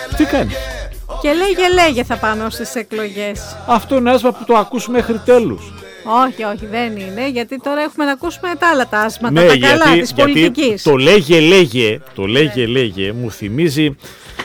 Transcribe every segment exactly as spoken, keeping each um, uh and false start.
Τι κάνει? Και λέγε λέγε θα πάμε στις εκλογές. Αυτό είναι άσμα που το ακούσουμε μέχρι τέλους. Όχι, όχι, δεν είναι, γιατί τώρα έχουμε να ακούσουμε τα άλλα τα άσματα, Ναι, τα γιατί, καλά της γιατί πολιτικής. Το λέγε λέγε, το λέγε λέγε μου θυμίζει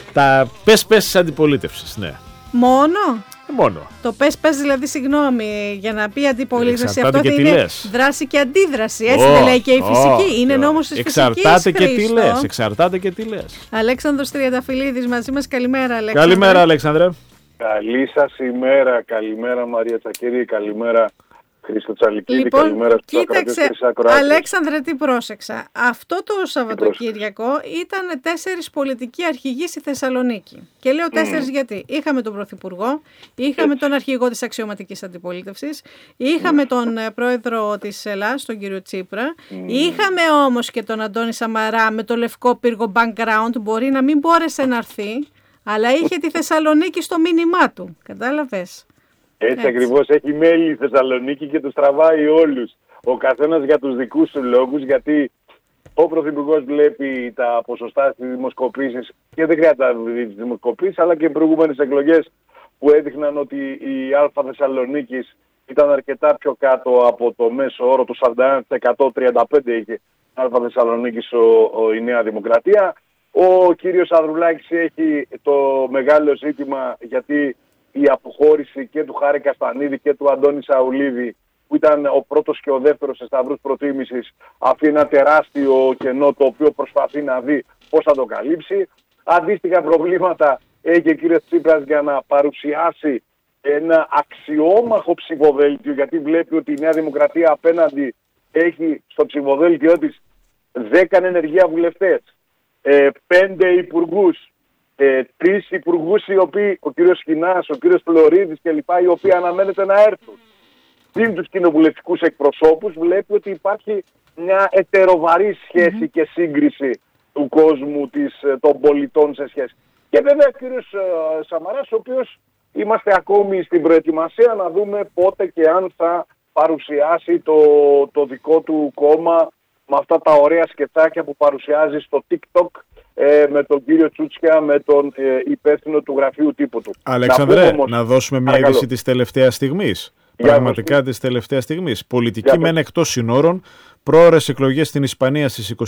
τα πες πες της αντιπολίτευσης, ναι. Μόνο? Μόνο. Το πες πες δηλαδή, συγγνώμη, για να πει αντιπολίτευση, αυτό θα είναι λες. δράση και αντίδραση, έτσι oh, δεν λέει και η φυσική, oh, είναι oh. νόμος της εξαρτάται φυσικής, και τι λες, εξαρτάται και τι λες. Αλέξανδρος Τριανταφυλλίδης μαζί μας, καλημέρα Αλέξανδρε. Καλημέρα Αλέξανδρε. Καλή σας ημέρα, καλημέρα Μαρία Τσακίρη, καλημέρα Χρήστο Τσαλικίδη, λοιπόν, καλημέρα στους κοίταξε, ακροατές. Αλέξανδρε, τι πρόσεξα. Αυτό το Σαββατοκύριακο ήταν τέσσερις πολιτικοί αρχηγοί στη Θεσσαλονίκη. Και λέω τέσσερις mm. γιατί. Είχαμε τον Πρωθυπουργό, είχαμε τον αρχηγό της αξιωματικής αντιπολίτευσης, είχαμε mm. τον πρόεδρο της Ελλάδας, τον κύριο Τσίπρα, mm. είχαμε όμως και τον Αντώνη Σαμαρά με το λευκό πύργο background, μπορεί να μην μπόρεσε να έρθει, αλλά είχε τη Θεσσαλονίκη στο μήνυμά του. Κατάλαβες? Έτσι, Έτσι ακριβώς, έχει μέλη η Θεσσαλονίκη και τους τραβάει όλους. Ο καθένας για τους δικούς του λόγους, γιατί ο Πρωθυπουργός βλέπει τα ποσοστά στις δημοσκοπήσεις και δεν χρειάζεται να δει τις δημοσκοπήσεις, αλλά και οι προηγούμενες εκλογές που έδειχναν ότι η Α Θεσσαλονίκης ήταν αρκετά πιο κάτω από το μέσο όρο του σαράντα ένα τοις εκατό, τριάντα πέντε τοις εκατό είχε Α Θεσσαλονίκης ο, ο, η Νέα Δημοκρατία. Ο κύριος Ανδρουλάκης έχει το μεγάλο ζήτημα, γιατί η αποχώρηση και του Χάρη Καστανίδη και του Αντώνη Σαουλίδη, που ήταν ο πρώτος και ο δεύτερος σε σταυρούς προτίμησης, αφήνει ένα τεράστιο κενό το οποίο προσπαθεί να δει πώς θα το καλύψει. Αντίστοιχα προβλήματα έχει ο κύριος Τσίπρας για να παρουσιάσει ένα αξιόμαχο ψηφοδέλτιο, γιατί βλέπει ότι η Νέα Δημοκρατία απέναντι έχει στο ψηφοδέλτιό της δέκα ενεργεία βουλευτές, ε, πέντε υπουργούς, Ε, τρεις υπουργούς οι οποίοι, ο κύριος Σκινάς, ο κύριος Φλωρίδης κλπ, οι οποίοι αναμένεται να έρθουν. Συν τους κοινοβουλευτικούς εκπροσώπους, βλέπει ότι υπάρχει μια ετεροβαρή σχέση mm-hmm. και σύγκριση του κόσμου της, των πολιτών σε σχέση. Και βέβαια ο κύριος uh, Σαμαράς, ο οποίος είμαστε ακόμη στην προετοιμασία να δούμε πότε και αν θα παρουσιάσει το, το δικό του κόμμα με αυτά τα ωραία σκετσάκια που παρουσιάζει στο TikTok, Ε, με τον κύριο Τσούτσια, με τον ε, υπεύθυνο του γραφείου τύπου του. Αλέξανδρε, να, όμως, να δώσουμε μια είδηση της τελευταίας στιγμής. Πραγματικά της τελευταίας στιγμής. Πολιτική μεν εκτός συνόρων, πρόωρες εκλογές στην Ισπανία στις